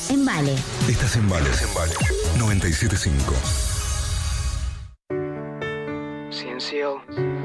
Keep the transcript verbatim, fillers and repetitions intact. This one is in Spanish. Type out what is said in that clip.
En Vale. Estás en Vale. Estás en Vale. noventa y siete punto cinco. Ciencio.